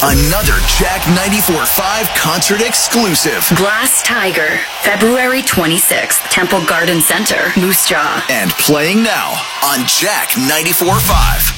Another Jack 94.5 concert exclusive. Glass Tiger, February 26th, Temple Garden Center, Moose Jaw. And playing now on Jack 94.5.